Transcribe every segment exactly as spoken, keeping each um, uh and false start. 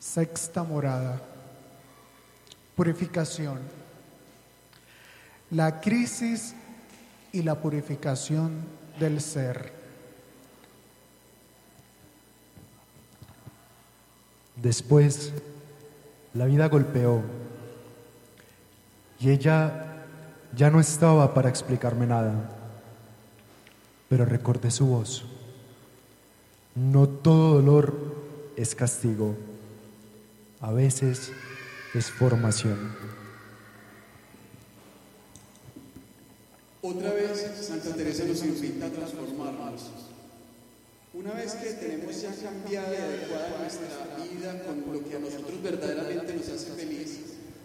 Sexta morada. Purificación. La crisis y la purificación del ser. Después, la vida golpeó y ella ya no estaba para explicarme nada, pero recordé su voz. No todo dolor es castigo, a veces es formación. Otra vez Santa Teresa nos invita a transformarnos. Una vez que tenemos ya cambiada y adecuada nuestra vida con lo que a nosotros verdaderamente nos hace felices,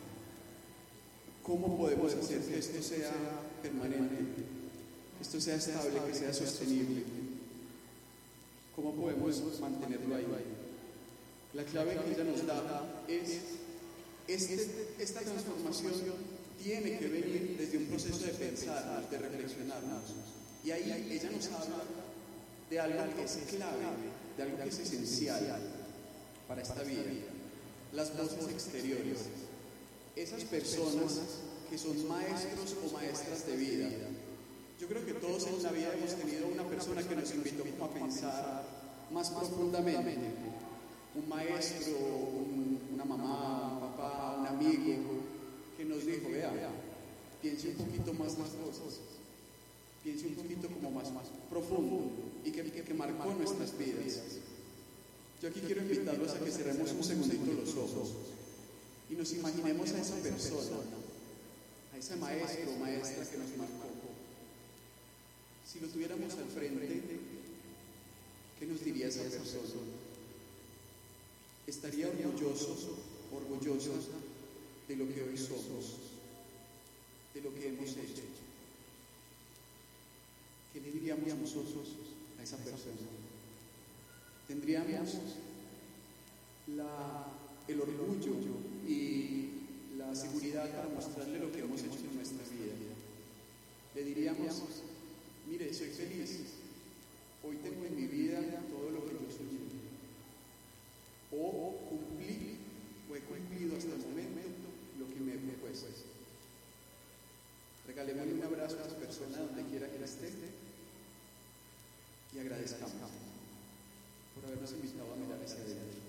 ¿cómo podemos hacer que esto sea permanente, que esto sea estable, que sea sostenible? ¿Cómo podemos mantenerlo ahí? La clave que ella nos da es, este, esta transformación tiene que venir desde un proceso de pensar, de reflexionarnos. Y ahí ella nos habla de algo que es clave, de algo que es esencial para esta vida. Las voces exteriores. Esas personas que son maestros o maestras de vida. Yo creo que todos en la vida hemos tenido una persona que nos invitó a pensar más profundamente. Un maestro, un, una mamá, un papá, un amigo, que nos dijo, vea, piense un poquito más las cosas, piense un poquito como más, más profundo y que, que, que marcó nuestras vidas. Yo aquí quiero invitarlos a que cerremos un segundito los ojos y nos imaginemos a esa persona, a ese maestro o maestra que nos marcó. Si lo tuviéramos al frente, ¿qué nos diría esa persona? Estaría orgulloso, orgullosa de lo que hoy somos, de lo que hemos hecho. ¿Qué le diríamos nosotros a esa persona? Tendríamos la, el orgullo y la seguridad para mostrarle lo que hemos hecho en nuestra vida. Le diríamos, mire, soy feliz, hoy tengo en mi vida todo lo que yo soñé. O cumplí, o he cumplido hasta el momento lo que me he propuesto. Regalémosle un abrazo a esa persona donde quiera que esté y agradezcamos por habernos invitado a mirar hacia adelante.